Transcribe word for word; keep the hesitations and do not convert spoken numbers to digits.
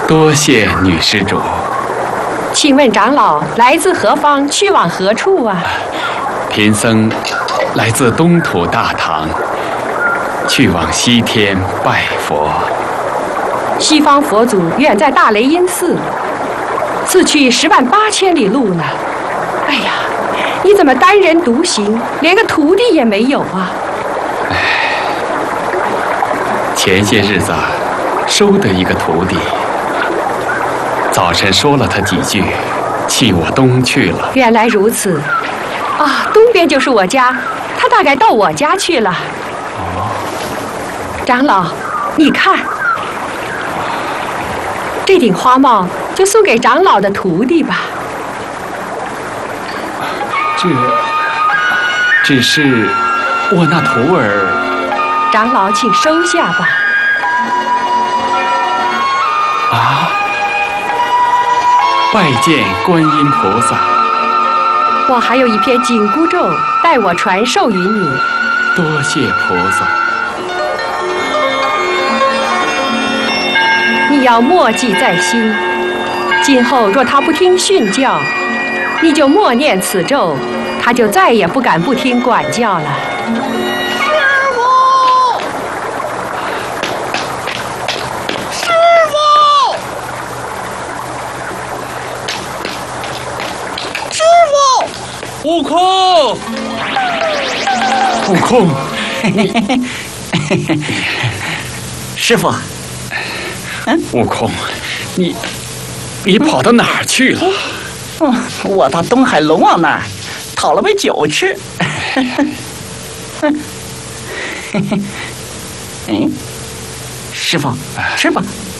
多谢女施主。 请问长老来自何方，去往何处啊？ 贫僧来自东土大唐，去往西天拜佛。 西方佛祖远在大雷音寺，此去十万八千里路呢。哎呀，你怎么单人独行，连个徒弟也没有啊？ 唉，前些日子收得一个徒弟，早晨说了他几句，弃我东去了。 原来如此，啊，东边就是我家，他大概到我家去了。哦，长老，你看。这顶花帽就送给长老的徒弟吧。 这只是我那徒儿。 长老，请收下吧。 啊！拜见观音菩萨。 我还有一篇紧箍咒，待我传授于你。 多谢菩萨。 你要默记在心，今后若他不听训教，你就默念此咒，他就再也不敢不听管教了。 师父，师父，师父， 悟空，悟空， 师父。 悟空，你你跑到哪儿去了？ 嗯，我到东海龙王那儿讨了杯酒吃。嗯，师傅，吃吧。